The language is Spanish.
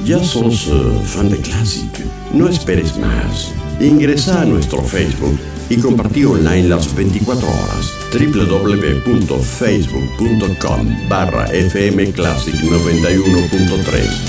ya sos fan de Classic, no esperes más. Ingresa a nuestro Facebook y compartí online las 24 horas. www.facebook.com/fmclassic 91.3